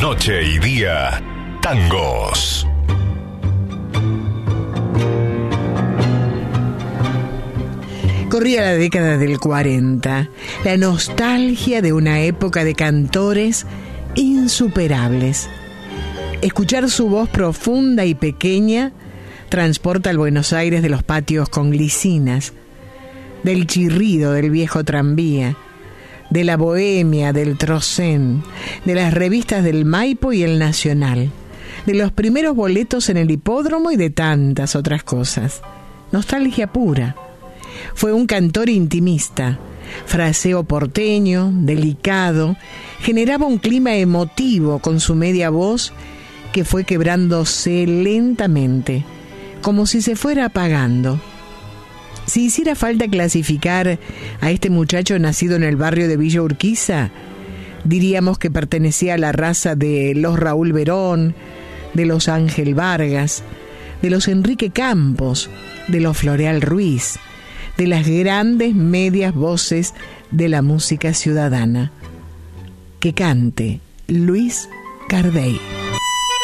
Noche y día, tangos. Corría la década del 40, la nostalgia de una época de cantores insuperables. Escuchar su voz profunda y pequeña transporta al Buenos Aires de los patios con glicinas, del chirrido del viejo tranvía, de la bohemia del Trocén, de las revistas del Maipo y el Nacional, de los primeros boletos en el hipódromo y de tantas otras cosas. Nostalgia pura. Fue un cantor intimista, fraseo porteño, delicado, generaba un clima emotivo con su media voz que fue quebrándose lentamente, como si se fuera apagando. Si hiciera falta clasificar a este muchacho nacido en el barrio de Villa Urquiza, diríamos que pertenecía a la raza de los Raúl Verón, de los Ángel Vargas, de los Enrique Campos, de los Floreal Ruiz, de las grandes medias voces de la música ciudadana. Que cante Luis Cardey.